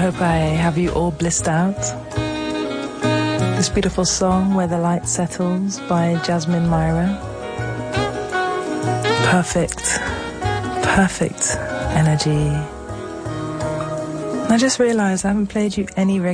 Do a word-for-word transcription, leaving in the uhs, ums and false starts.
hope I have you all blissed out. This beautiful song, Where the Light Settles, by Jasmine Myra. Perfect, perfect energy. I just realized I haven't played you any